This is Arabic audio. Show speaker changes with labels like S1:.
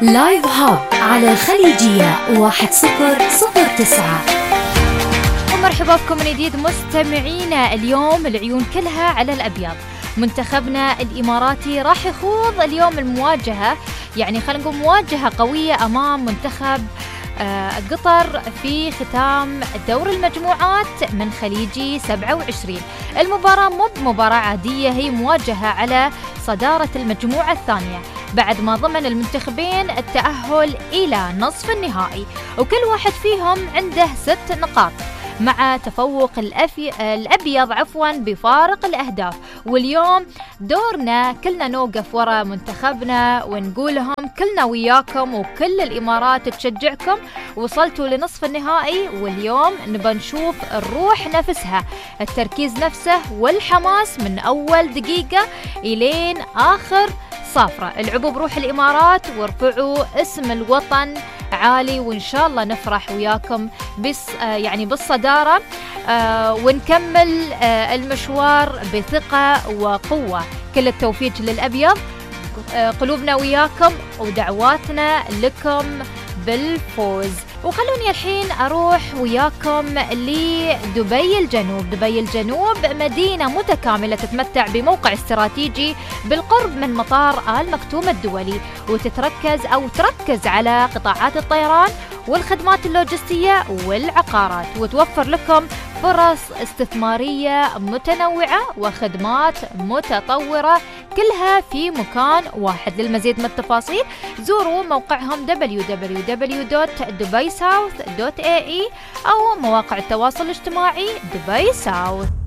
S1: لايف هاب على الخليجية 1009.
S2: ومرحبا بكم من جديد مستمعينا. اليوم العيون كلها على الأبيض. منتخبنا الإماراتي راح يخوض اليوم المواجهة، يعني خلينا نقول مواجهة قوية أمام منتخب قطر في ختام دور المجموعات من خليجي 27. المباراة مو بمباراة عادية، هي مواجهة على صدارة المجموعة الثانية بعد ما ضمن المنتخبين التأهل إلى نصف النهائي، وكل واحد فيهم عنده 6 نقاط مع تفوق الأبيض بفارق الأهداف. واليوم دورنا كلنا نوقف وراء منتخبنا ونقول لهم كلنا وياكم وكل الإمارات تشجعكم، وصلتوا لنصف النهائي، واليوم نبى نشوف الروح نفسها، التركيز نفسه والحماس من أول دقيقة إلين آخر صافرة. العبوا بروح الإمارات وارفعوا اسم الوطن عالي، وإن شاء الله نفرح وياكم بالصدارة ونكمل المشوار بثقة وقوة. كل التوفيق للأبيض، قلوبنا وياكم ودعواتنا لكم بالفوز. وخلوني الحين أروح وياكم لدبي الجنوب. دبي الجنوب مدينة متكاملة تتمتع بموقع استراتيجي بالقرب من مطار آل مكتوم الدولي، تركز على قطاعات الطيران والخدمات اللوجستية والعقارات، وتوفر لكم فرص استثمارية متنوعة وخدمات متطورة كلها في مكان واحد. للمزيد من التفاصيل زوروا موقعهم www.dubaisouth.ae أو مواقع التواصل الاجتماعي دبي ساوث.